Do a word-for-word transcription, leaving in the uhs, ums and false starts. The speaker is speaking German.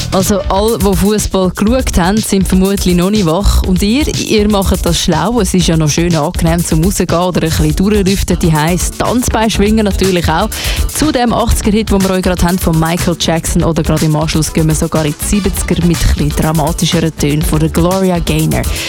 Also alle, die Fußball geschaut haben, sind vermutlich noch nicht wach. Und ihr, ihr macht das schlau. Es ist ja noch schön angenehm zum Rausgehen oder ein bisschen durchlüften. Die heisst Tanzbein schwingen natürlich auch. Zu dem achtziger-Hit, den wir euch gerade haben, von Michael Jackson, oder gerade im Anschluss gehen wir sogar in die siebziger mit ein bisschen dramatischeren Tönen von der Gloria Gaynor.